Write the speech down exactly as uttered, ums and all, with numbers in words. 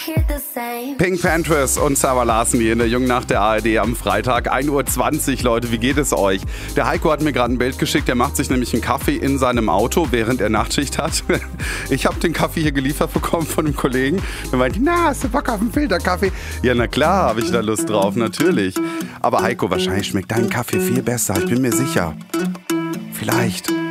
Pink Panthers und Sarah Larsen hier in der Jungen Nacht der A R D am Freitag. ein Uhr zwanzig, Leute, wie geht es euch? Der Heiko hat mir gerade ein Bild geschickt, der macht sich nämlich einen Kaffee in seinem Auto, während er Nachtschicht hat. Ich habe den Kaffee hier geliefert bekommen von einem Kollegen. Der meinte, na, hast du Bock auf einen Filterkaffee? Ja, na klar, habe ich da Lust drauf, natürlich. Aber Heiko, wahrscheinlich schmeckt dein Kaffee viel besser, ich bin mir sicher. Vielleicht.